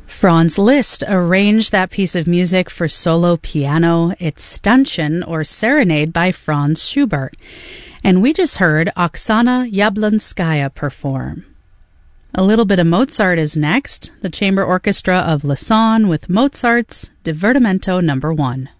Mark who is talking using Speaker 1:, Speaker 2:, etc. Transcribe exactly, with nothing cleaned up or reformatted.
Speaker 1: Franz Liszt arranged that piece of music for solo piano. It's Stanchen, or Serenade, by Franz Schubert. And we just heard Oksana Yablonskaya perform. A little bit of Mozart is next, the Chamber Orchestra of Lausanne with Mozart's Divertimento Number One.